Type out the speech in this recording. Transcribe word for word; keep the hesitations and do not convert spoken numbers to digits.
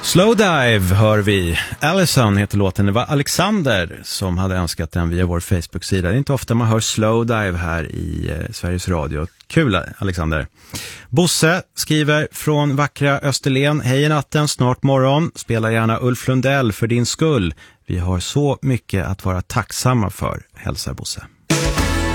Slowdive hör vi. Allison heter låten. Det var Alexander som hade önskat den via vår Facebook-sida. Det är inte ofta man hör Slowdive här i eh, Sveriges Radio. Kul, Alexander. Bosse skriver från vackra Österlen. Hej natten, snart morgon. Spela gärna Ulf Lundell för din skull. Vi har så mycket att vara tacksamma för, hälsar Bosse.